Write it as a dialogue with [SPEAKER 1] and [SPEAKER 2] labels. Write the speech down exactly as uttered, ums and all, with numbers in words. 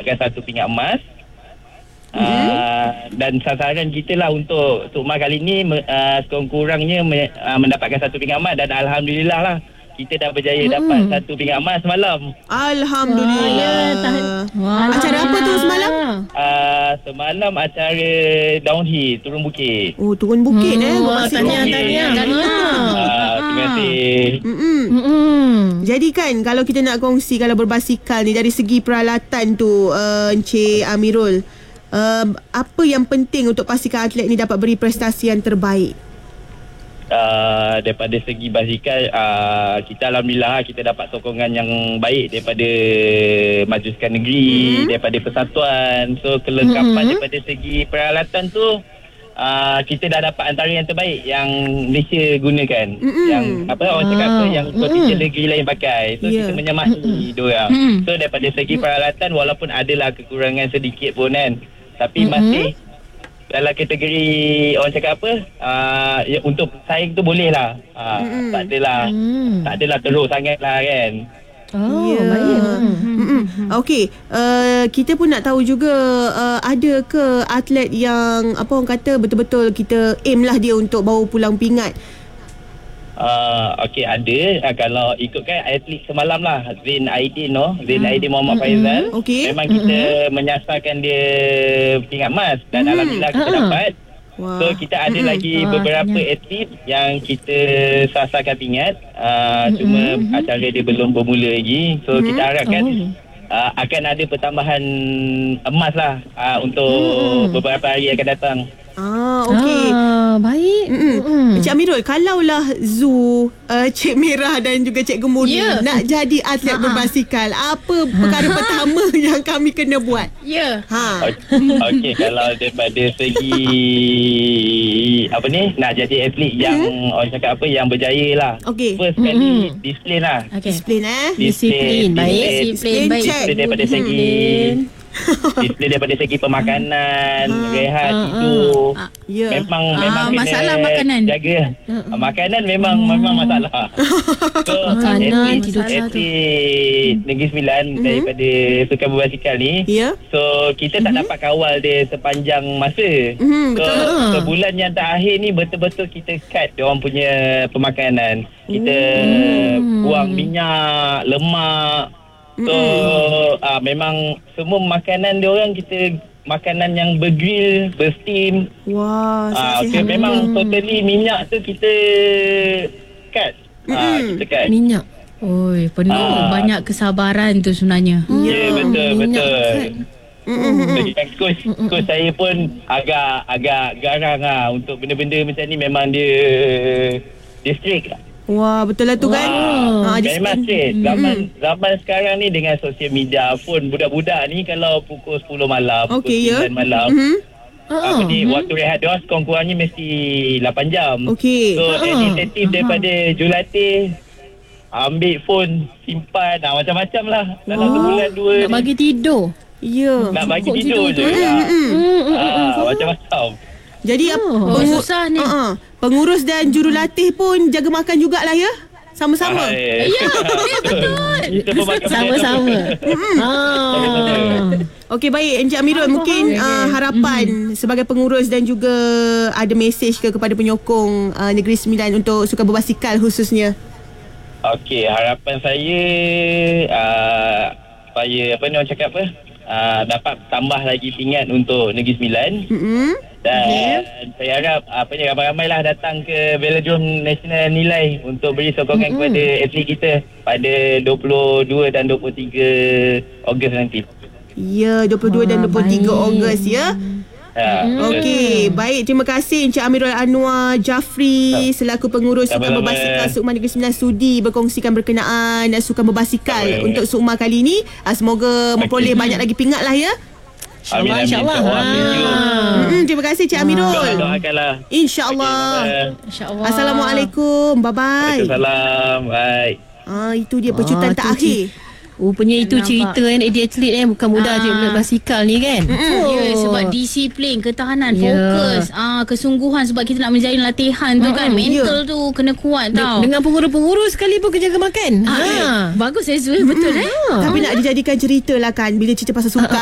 [SPEAKER 1] mendapatkan satu pingat emas. Mm-hmm. Uh, dan sasaran kita lah untuk Sukma kali ni uh, sekurang-kurangnya me, uh, mendapatkan satu pingat emas. Dan Alhamdulillah lah kita dah berjaya mm-hmm. dapat satu pingat emas semalam.
[SPEAKER 2] Alhamdulillah. Wow. Acara apa tu semalam?
[SPEAKER 1] Uh, semalam acara downhill, turun bukit.
[SPEAKER 2] Oh, turun bukit hmm. eh.
[SPEAKER 3] Wah, tahniah, tahniah.
[SPEAKER 1] Uh, terima kasih.
[SPEAKER 2] Mm-mm. Mm-mm. Jadi kan kalau kita nak kongsi kalau berbasikal ni dari segi peralatan tu uh, Encik Amirul, uh, apa yang penting untuk pastikan atlet ni dapat beri prestasi yang terbaik?
[SPEAKER 1] Uh, daripada segi basikal, uh, kita Alhamdulillah kita dapat sokongan yang baik daripada Majliskan Negeri, mm-hmm. daripada persatuan. So kelengkapan mm-hmm. daripada segi peralatan tu uh, kita dah dapat antara yang terbaik yang Malaysia gunakan. Mm-hmm. Yang apa orang cakap apa yang kontinjen negeri lain pakai. So yeah. kita menyamai mm-hmm. diorang. Mm-hmm. So daripada segi peralatan walaupun adalah kekurangan sedikit pun kan, tapi mm-hmm. masih dalam kategori orang cakap apa uh, ya, untuk saing tu boleh lah. uh, mm. Tak adalah mm. Tak adalah teruk sangat lah kan.
[SPEAKER 2] Oh yeah. Baik. Mm-hmm. Okey, uh, kita pun nak tahu juga uh, ada ke atlet yang apa orang kata betul-betul kita aim lah dia untuk bawa pulang pingat?
[SPEAKER 1] Uh, Okey, ada. Uh, kalau ikutkan atlet semalam lah, Zain Aidin no? Zain hmm. Aidin Muhammad mm-hmm. Faizal. Okay. Memang kita mm-hmm. menyasarkan dia pingat emas. Dan mm-hmm. Alhamdulillah kita uh-huh. dapat. Wow. So kita ada mm-hmm. lagi Wah, beberapa yeah. atlet yang kita sasarkan pingat. uh, mm-hmm. Cuma mm-hmm. acara dia belum bermula lagi. So mm-hmm. kita harapkan oh. uh, akan ada pertambahan emas lah uh, untuk mm-hmm. beberapa hari akan datang.
[SPEAKER 2] Ah, okey.
[SPEAKER 3] Ah, baik.
[SPEAKER 2] Mm-mm. Encik Amirul, kalaulah Zu, uh, Cik Merah dan juga Cik Gemuni yeah. nak jadi atlet Ha-ha. berbasikal, apa perkara Ha-ha. pertama yang kami kena buat?
[SPEAKER 3] Ya. Yeah.
[SPEAKER 2] Ha.
[SPEAKER 1] Okey, kalau daripada segi apa ni, nak jadi atlet yang mm-hmm. orang cakap apa yang berjaya lah.
[SPEAKER 2] Okey.
[SPEAKER 1] First mm-hmm. kali disiplin lah.
[SPEAKER 2] Okay. Disiplin eh.
[SPEAKER 3] Disiplin. Baik, disiplin. Baik.
[SPEAKER 1] Disiplin daripada segi disiplin daripada segi pemakanan, ha, rehat, ha, tidur. Ha, yeah. Memang ha, memang
[SPEAKER 3] masalah
[SPEAKER 1] kena
[SPEAKER 3] makanan.
[SPEAKER 1] Jaga. Ha, makanan memang hmm. memang masalah. So,
[SPEAKER 3] makanan tidur
[SPEAKER 1] atlet Negeri Sembilan mm-hmm. daripada sukan berbasikal ni. Yeah. So kita mm-hmm. tak dapat kawal dia sepanjang masa. Mm-hmm, so betul. Sebulan yang terakhir ni betul-betul kita cut dia orang punya pemakanan. Kita mm. buang minyak, lemak. So uh, memang semua makanan dia orang kita makanan yang bergrill, bersteam.
[SPEAKER 2] Wah,
[SPEAKER 1] uh, okay, memang totally minyak tu kita cut. Uh, kita cut.
[SPEAKER 3] Minyak. Oi, penuh uh, banyak kesabaran tu sebenarnya.
[SPEAKER 1] Ya, yeah, betul betul.
[SPEAKER 2] Mm-hmm.
[SPEAKER 1] Jadi coach, coach saya pun agak agak garang lah untuk benda-benda macam ni. Memang dia dia strict lah.
[SPEAKER 2] Wah, betul lah tu kan.
[SPEAKER 1] Ha, memang straight. Zaman, mm. zaman sekarang ni dengan sosial media pun budak-budak ni kalau pukul sepuluh malam,
[SPEAKER 2] okay,
[SPEAKER 1] pukul sembilan
[SPEAKER 2] yeah.
[SPEAKER 1] malam,
[SPEAKER 2] mm-hmm.
[SPEAKER 1] apa ni, uh-huh. waktu rehat dia sekurang-kurangnya mesti lapan jam.
[SPEAKER 2] Okay.
[SPEAKER 1] So,
[SPEAKER 2] uh-huh.
[SPEAKER 1] inisiatif uh-huh. daripada jurulatih, ambil phone, simpan, nah, macam-macam lah. Dalam oh. sebulan dua
[SPEAKER 3] Nak
[SPEAKER 1] ni.
[SPEAKER 3] bagi tidur.
[SPEAKER 2] Ya. Yeah.
[SPEAKER 1] Nak bagi
[SPEAKER 3] Kok
[SPEAKER 1] tidur, tidur je.
[SPEAKER 2] Mm, mm, mm.
[SPEAKER 1] Ah, macam-macam.
[SPEAKER 2] Jadi oh,
[SPEAKER 3] pengu- susah ni.
[SPEAKER 2] Uh-uh. Pengurus dan jurulatih pun jaga makan jugalah ya? Sama-sama.
[SPEAKER 1] Ya,
[SPEAKER 3] ya betul.
[SPEAKER 1] Sama-sama.
[SPEAKER 2] ah. Okey, baik Encik Amirul, mungkin uh, harapan mm-hmm. sebagai pengurus dan juga ada mesej ke kepada penyokong uh, Negeri Sembilan untuk sukan berbasikal khususnya.
[SPEAKER 1] Okey, harapan saya uh, supaya apa ni orang cakap apa? Uh, dapat tambah lagi pingat untuk Negeri Sembilan. Mm-hmm. Dan okay. saya harap apa ni ramai-ramailah datang ke Velodrome Nasional Nilai untuk beri sokongan mm-hmm. kepada atlet kita pada dua puluh dua dan dua puluh tiga Ogos nanti.
[SPEAKER 2] Ya, dua puluh dua oh, dan dua puluh tiga Ogos ya.
[SPEAKER 1] Ya,
[SPEAKER 2] Okey, baik, terima kasih Encik Amirul Anwar Jafri selaku pengurus sukan berbasikal Sukma Negeri Sembilan sudi berkongsikan berkenaan sukan berbasikal Sama. untuk Sukma kali ini. Semoga memperoleh okay. banyak lagi pingat lah ya.
[SPEAKER 1] InsyaAllah, insyaAllah.
[SPEAKER 2] Ha. Hmm, terima kasih Cik Amirul.
[SPEAKER 1] Doakanlah.
[SPEAKER 2] InsyaAllah. InsyaAllah. Assalamualaikum. Bye-bye.
[SPEAKER 1] Waalaikumsalam. Bye.
[SPEAKER 2] Ah, itu dia pecutan ah, tak akhir.
[SPEAKER 3] Rupanya itu nampak. Cerita kan atlet eh bukan mudah je ah. basikal ni kan.
[SPEAKER 4] Mm-hmm. Oh. Ya, sebab disiplin, ketahanan, yeah. fokus, ah kesungguhan sebab kita nak menjalin latihan tu mm-hmm. kan. Mental yeah. tu kena kuat tau.
[SPEAKER 3] Dengan pengurus-pengurus sekali pun jaga makan.
[SPEAKER 4] Ah, ha. eh, bagus eh Zul, betul mm-hmm. eh.
[SPEAKER 2] Tapi nak dijadikan cerita lah kan bila cerita pasal sukan.